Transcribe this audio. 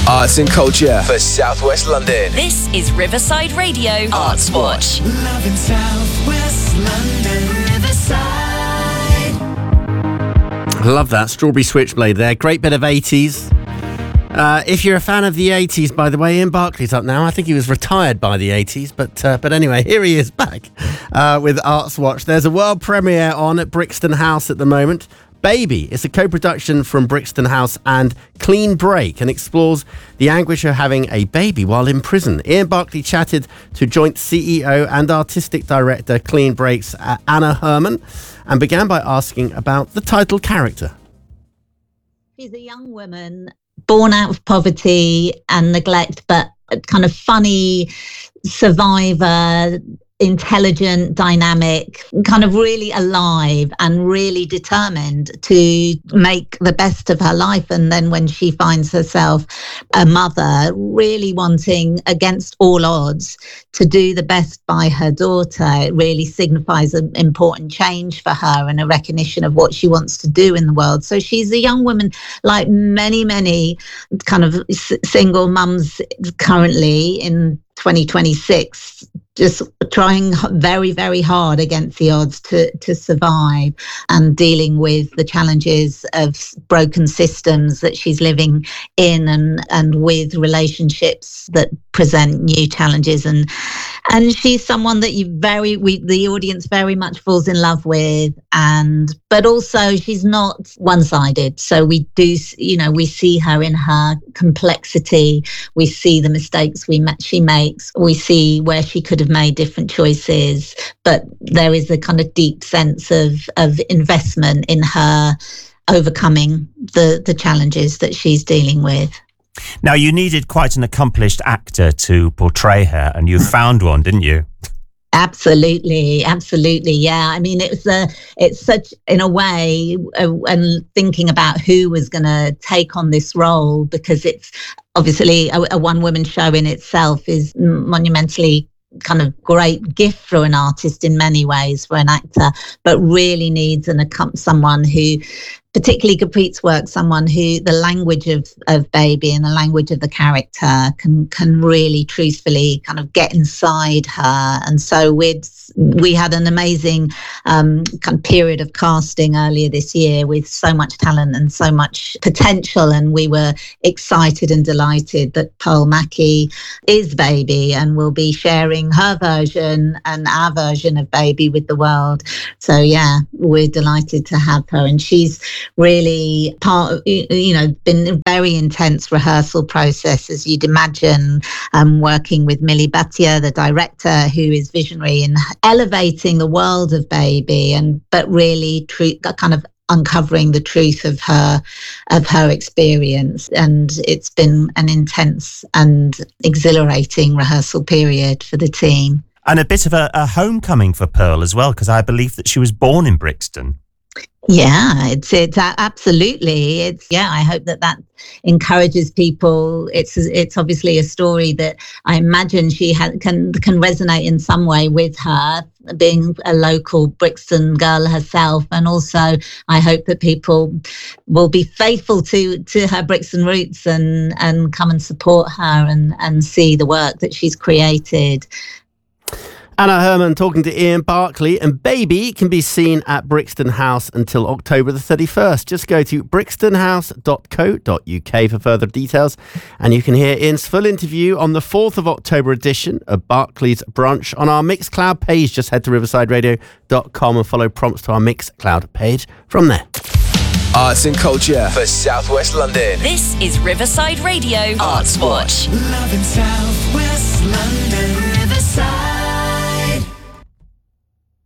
Arts and culture for South West London. This is Riverside Radio Arts Watch. Love in South West London, Riverside. Love that Strawberry Switchblade there. Great bit of 80s. If you're a fan of the 80s, by the way, Ian Barclay's up now. I think he was retired by the 80s, but anyway, here he is back with Arts Watch. There's a world premiere on at Brixton House at the moment. Baby. It's a co-production from Brixton House and Clean Break and explores the anguish of having a baby while in prison. Ian Barclay chatted to joint CEO and artistic director Clean Break's Anna Herman and began by asking about the title character. She's a young woman born out of poverty and neglect, but a kind of funny survivor, intelligent, dynamic, kind of really alive and really determined to make the best of her life. And then when she finds herself a mother, really wanting against all odds to do the best by her daughter, it really signifies an important change for her and a recognition of what she wants to do in the world. So she's a young woman like many kind of single mums currently in 2026, just trying very, very hard against the odds to survive and dealing with the challenges of broken systems that she's living in and with relationships that present new challenges. And she's someone that the audience very much falls in love with, but also she's not one-sided. So we see her in her complexity. We see the mistakes she makes. We see where she could have made different choices, but there is a kind of deep sense of investment in her overcoming the challenges that she's dealing with. Now, you needed quite an accomplished actor to portray her, and you found one, didn't you? Absolutely. Yeah. I mean, it's such, in a way, and thinking about who was going to take on this role, because it's obviously a one-woman show in itself is monumentally kind of great gift for an artist in many ways, for an actor, but really needs someone who particularly Gurpreet's work, someone who the language of Baby and the language of the character can really truthfully kind of get inside her. And so we had an amazing kind of period of casting earlier this year with so much talent and so much potential, and we were excited and delighted that Pearl Mackie is Baby and will be sharing her version and our version of Baby with the world. So yeah, we're delighted to have her, and she's really been a very intense rehearsal process, as you'd imagine, working with Millie Bhatia, the director, who is visionary in elevating the world of Baby, but really kind of uncovering the truth of her experience. And it's been an intense and exhilarating rehearsal period for the team. And a bit of a homecoming for Pearl as well, because I believe that she was born in Brixton. Yeah, it's absolutely. I hope that encourages people. It's obviously a story that I imagine she can resonate in some way with her, being a local Brixton girl herself. And also I hope that people will be faithful to her Brixton roots and come and support her and see the work that she's created. Anna Herman talking to Ian Barclay, and Baby can be seen at Brixton House until October the 31st. Just go to brixtonhouse.co.uk for further details, and you can hear Ian's full interview on the 4th of October edition of Barclay's Brunch on our Mixcloud page. Just head to riversideradio.com and follow prompts to our Mixcloud page from there. Arts and culture for South West London. This is Riverside Radio Arts Watch. Love in South West